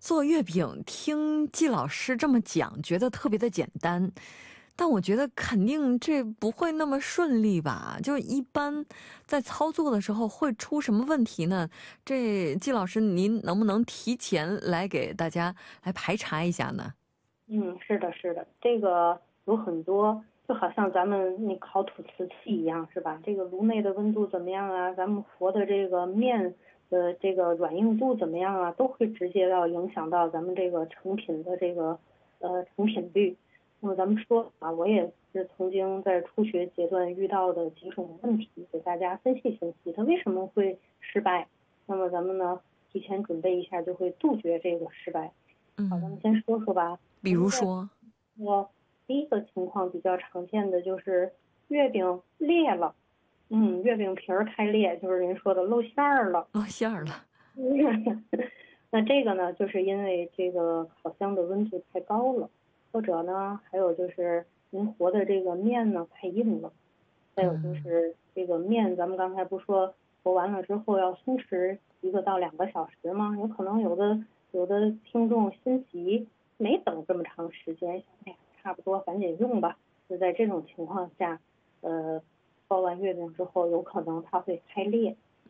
做月饼听季老师这么讲，觉得特别的简单，但我觉得肯定这不会那么顺利吧？就一般在操作的时候会出什么问题呢？这季老师您能不能提前来给大家来排查一下呢？ 是的，是的，这个有很多，就好像咱们那烤吐瓷器一样，是吧？这个炉内的温度怎么样啊？咱们和的这个面的这个软硬度怎么样啊？都会直接要影响到咱们这个成品的这个成品率。那么咱们说啊，我也是曾经在初学阶段遇到的几种问题，给大家分析分析，它为什么会失败。那么咱们呢，提前准备一下，就会杜绝这个失败。好，咱们先说说吧。 比如说， 我第一个情况比较常见的就是月饼裂了，月饼皮儿开裂，就是人说的露馅儿了。 露馅儿了。 那这个呢，就是因为这个烤箱的温度太高了，或者呢，还有就是您和的这个面呢太硬了，再有就是这个面，咱们刚才不说和完了之后要松弛1到2个小时吗？有可能有的听众心急，没等这么长时间，哎呀，差不多赶紧用吧。就在这种情况下，包完月饼之后，有可能它会开裂。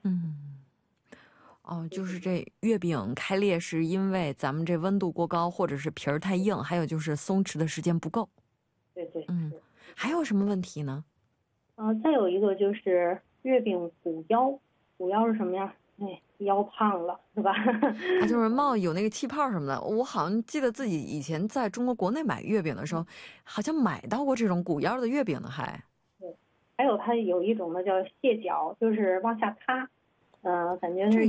就是这月饼开裂是因为咱们这温度过高，或者是皮儿太硬，还有就是松弛的时间不够。 对， 还有什么问题呢？ 再有一个就是月饼鼓腰，鼓腰是什么呀？腰胖了是吧？ 就是冒有那个气泡什么的。我好像记得自己以前在中国国内买月饼的时候，好像买到过这种鼓腰的月饼呢，还。 对，还有它有一种呢叫蟹脚，就是往下塌，感觉是